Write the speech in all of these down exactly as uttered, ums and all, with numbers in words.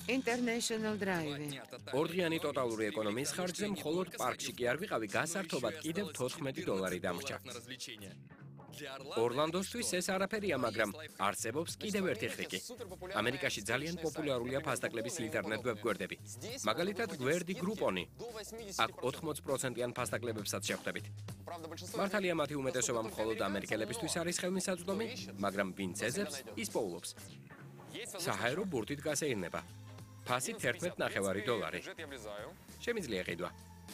International Drive. ორდღიანი ტოტალური ეკონომიის ხარჯზე მხოლოდ პარკში კი არ ვიყავი, გასართობად კიდევ თოთხმეტი დოლარი დამრჩა. ორლანდოსთვის ეს არაფერია, მაგრამ არსებობს კიდევ ერთი ხრიკი. ამერიკაში ძალიან პოპულარულია ფასდაკლების ინტერნეტ ვებგვერდები. მაგალითად, გვერდი Groupon-ი. აქ ოთხმოცი პროცენტიან ფასდაკლებებსაც შეხვდებით. მართალია მათი უმეტესობა მხოლოდ ამერიკელებისთვის არის ხელმისაწვდომი, მაგრამ ვინც ეძებს, ის პოულობს. საჰაერო ბურთით გასეირნება. ფასი თერთმეტი ნახევარი დოლარი. შემიძლია ყიდვა.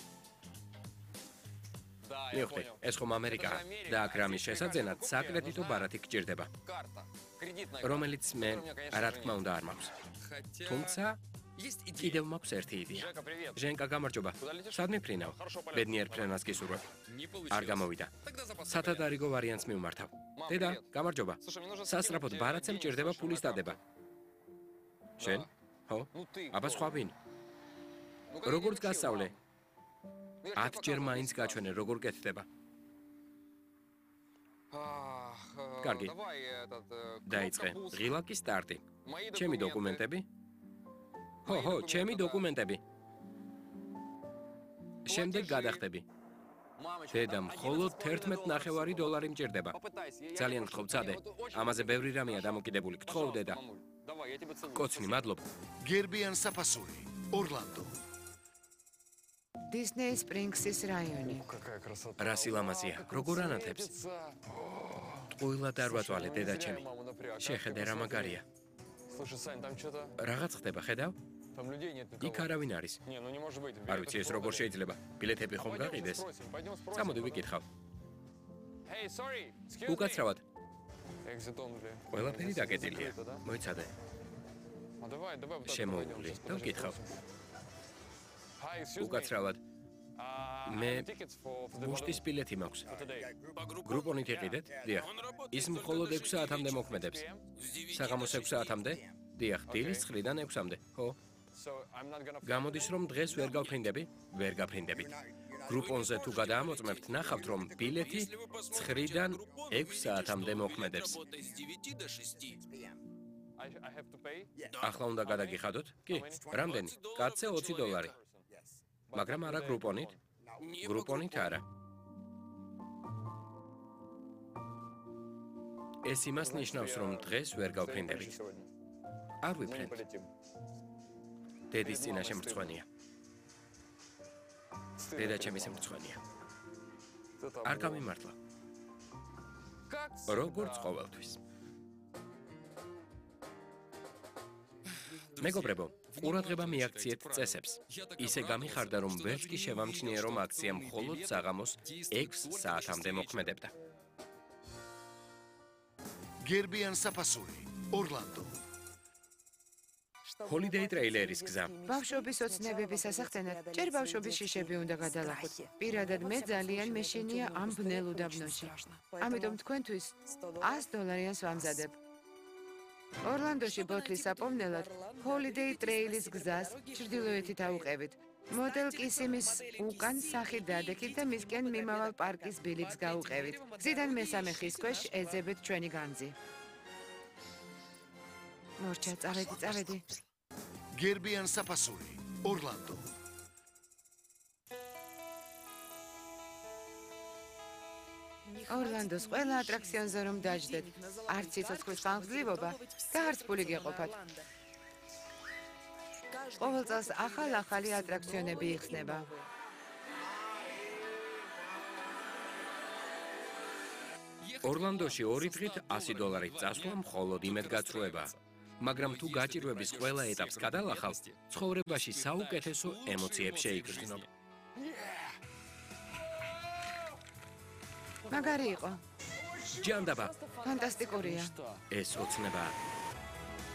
მიხვდი, ეს ხომ ამერიკაა და აქ რამის შესაძენად საკრედიტო ბარათი გჭირდება. რომელიც მე, რა თქმა უნდა, არ მაქვს. თუმცა კიდევ მაქვს ერთი იდეა. ჟენკა, გამარჯობა. სად მიფრინავ? ბედნიერ ფრენას გისურვებ. არ გამოვიდა. სათადარიგო ვარიანტს მივმართავ. დედა, გამარჯობა. სასწრაფოდ ბარათზე მჭირდება ფულის დადება. შენ? ხო? აბა სხვა ვინ? როგორც გასწავლე? ათჯერ მაინც გაჩვენე, როგორ კეთდება. კარგი. დაიწყე. ღილაკი სტარტი. ჩემი დოკუმენტები? ხო, ხო, ჩემი დოკუმენტები. შემდეგ გადახდები. დედა, მხოლოდ თერთმეტი ნახევარი დოლარი მჭირდება. ძალიან გთხოვ, წადე. ამაზე ბევრი რამეა დამოკიდებული. გთხოვ, დედა. კოცნი, მადლობ. გერბიან საფასური, ორლანდო. Disney Springs-ის რაიონი. რა სილამაზეა, როგორ ანათებს? ტყუილად არ ვაწვალე, დედა ჩემი. შეხედე რა მაგარია. რაღაც ხდება, ხედავ? იქ არავინ არის. არ ვიცი ეს როგორ შეიძლება. ბილეთები ხომ გაყიდეს? წამოდი ვიკითხავ. უკაცრავად. ყველაფერი დაკეტილია. მოიცადე. შემოუვლი და ვკითხავ. უკაცრავად. მე მუშტის ბილეთი მაქვს. Groupon-ით იყიდეთ? დიახ. ის მხოლოდ ექვს საათამდე მოქმედებს. საღამოს ექვს საათამდე? დიახ, დილის ცხრიდან ექვსამდე. ხო. გამოდის რომ დღეს ვერ გავფრინდები? ვერ გაფრინდებით. Groupon-ზე თუ გადაამოწმებთ, ნახავთ რომ ბილეთი ცხრიდან ექვს საათამდე მოქმედებს. ახლა უნდა გადაგიხადოთ? კი. რამდენი? კაცზე ოცი დოლარი. მაგრამ არა Groupon-ით? Groupon-ით არა. ეს იმას ნიშნავს, რომ დღეს ვერ გავფრინდებით. არ ვიფრენთ. დედის წინაშე მრცხვენია. დედა ჩემის მრცხვენია. არ გამიმართლა. როგორც ყოველთვის. მეგობრებო, ყურადღება მიაქციეთ წესებს. ისე გამიხარდა, რომ ვერც კი შევამჩნიე, რომ აქცია მხოლოდ საღამოს ექვს საათამდე მოქმედებდა. გერბიან საფასური, ორლანდო. ჰოლიდეი ტრეილერის გზა. ბავშვობის ოცნებების სასახდენად ჯერ ბავშვობის შიშები უნდა გადალახოთ. პირადად მე ძალიან მეშინია ამ ბნელ უდაბნოში. ამიტომ თქვენთვის ას დოლარიანს ვამზადებ. ორლანდოში ბოთლის საპოვნელად ჰოლიდეი ტრეილის გზას ჩრდილოეთით აუყევით. მოდელ კისიმის უკან სახით დადექით და მისკენ მიმავალ პარკის ბილიკს გაუყევით. გზიდან მესამე ხის ქვეშ ეძებეთ ჩვენი განძი. მორჩა, წავედი, წავედი. გერბიან საფასური, ორლანდო. ორლანდოს ყველა ატრაქციონზე რომ დაждდეთ, არც სიცოცხლის ხანგრძლივობა და არც ფული გეყოფათ. ყოველ წელს ახალ-ახალი ატრაქციონები იხსნება. ორლანდოში ორი დღით ასი დოლარით წასვლა მხოლოდ იმედგაცრუებაა. მაგრამ თუ გაჭირვების ყველა ეტაპს გადალახავ, ცხოვრებაში საუკეთესო ემოციებს შეიგრძნობ. მაგარი იყო. ჯანდაბა. ფანტასტიკურია. ეს ოცნებაა.